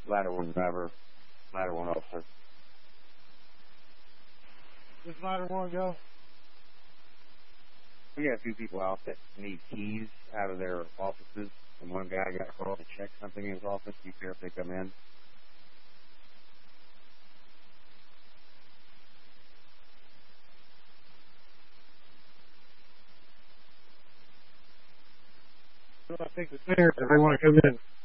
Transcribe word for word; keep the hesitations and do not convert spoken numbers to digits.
ladder one driver, ladder one officer. Does ladder one go? We got a few people out that need keys out of their offices, and one guy got called to check something in his office. Do you care if they come in? Well, I think the stairs, if they want to come in.